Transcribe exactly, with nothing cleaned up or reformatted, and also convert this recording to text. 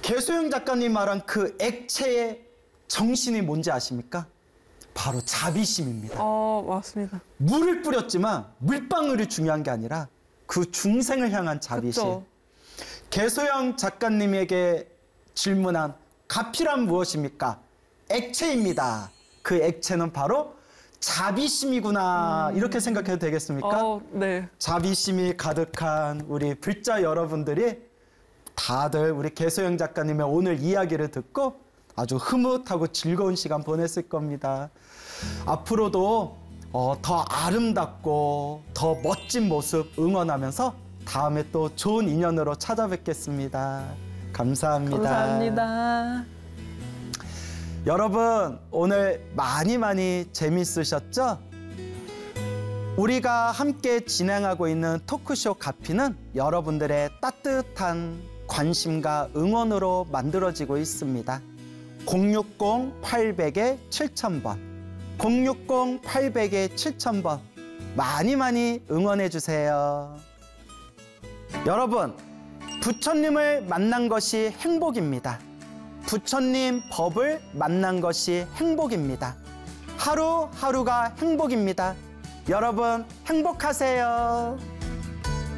개소영 작가님 말한 그 액체의 정신이 뭔지 아십니까? 바로 자비심입니다. 어, 맞습니다. 물을 뿌렸지만 물방울이 중요한 게 아니라 그 중생을 향한 자비심. 그쵸. 개소영 작가님에게 질문한 가피란 무엇입니까? 액체입니다. 그 액체는 바로 자비심이구나. 음. 이렇게 생각해도 되겠습니까? 어, 네. 자비심이 가득한 우리 불자 여러분들이 다들 우리 개소영 작가님의 오늘 이야기를 듣고 아주 흐뭇하고 즐거운 시간 보냈을 겁니다. 앞으로도 어, 더 아름답고 더 멋진 모습 응원하면서 다음에 또 좋은 인연으로 찾아뵙겠습니다. 감사합니다. 감사합니다. 여러분, 오늘 많이 많이 재밌으셨죠? 우리가 함께 진행하고 있는 토크쇼 가피는 여러분들의 따뜻한 관심과 응원으로 만들어지고 있습니다. 공육공 팔백 칠천 번, 공육공 팔백 칠천 번 많이 많이 응원해 주세요. 여러분, 부처님을 만난 것이 행복입니다. 부처님 법을 만난 것이 행복입니다. 하루하루가 행복입니다. 여러분, 행복하세요.